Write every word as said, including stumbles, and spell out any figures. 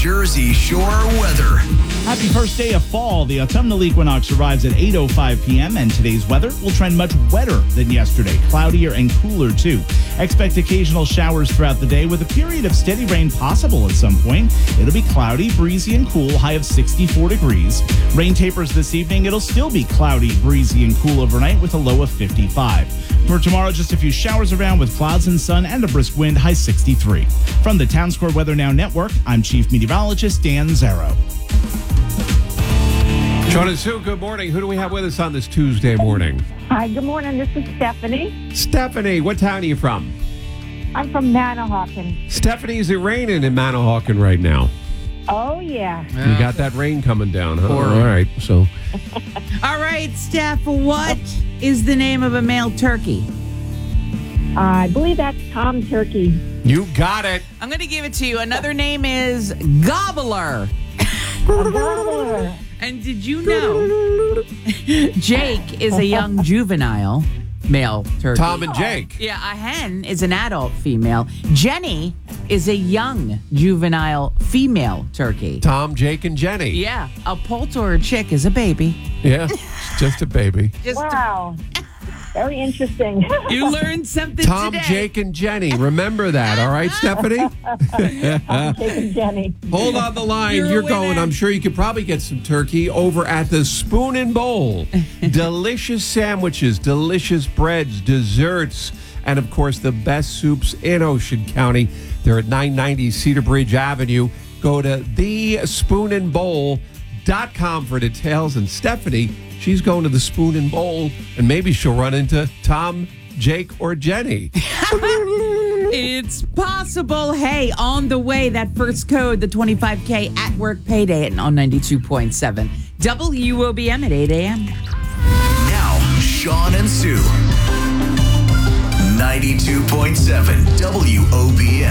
Jersey Shore weather. Happy first day of fall. The autumnal equinox arrives at eight oh five p.m. and today's weather will trend much wetter than yesterday. Cloudier and cooler, too. Expect occasional showers throughout the day with a period of steady rain possible at some point. It'll be cloudy, breezy, and cool, high of sixty-four degrees. Rain tapers this evening. It'll still be cloudy, breezy, and cool overnight with a low of fifty-five. For tomorrow, just a few showers around with clouds and sun and a brisk wind, high sixty-three. From the Town Square Weather Now Network, I'm Chief Meteorologist Dan Zarrow. Sean and Sue, good morning. Who do we have with us on this Tuesday morning? Hi, good morning. This is Stephanie. Stephanie, what town are you from? I'm from Manahawkin. Stephanie, is it raining in Manahawkin right now? Oh, yeah. You got that rain coming down, huh? All right, so. All right, Steph, what is the name of a male turkey? I believe that's Tom Turkey. You got it. I'm going to give it to you. Another name is Gobbler. Gobbler. And did you know Jake is a young juvenile male turkey? Tom and Jake. Yeah, a hen is an adult female. Jenny is a young juvenile female turkey. Tom, Jake, and Jenny. Yeah, a poult or a chick is a baby. Yeah, it's just a baby. Just Wow. Very interesting. You learned something Tom, today. Jake, and Jenny. Remember that, all right, Stephanie? Jake and Jenny. Hold on the line. You're a You're going. winner. I'm sure you could probably get some turkey over at the Spoon and Bowl. Delicious sandwiches, delicious breads, desserts, and of course the best soups in Ocean County. They're at nine ninety Cedar Bridge Avenue. Go to the spoon and bowl dot com for details. And Stephanie, she's going to the Spoon and Bowl, and maybe she'll run into Tom, Jake, or Jenny. It's possible. Hey, on the way, that first code, the twenty-five K at work payday on ninety-two point seven. W O B M at eight a.m. Now, Sean and Sue. ninety-two point seven W O B M.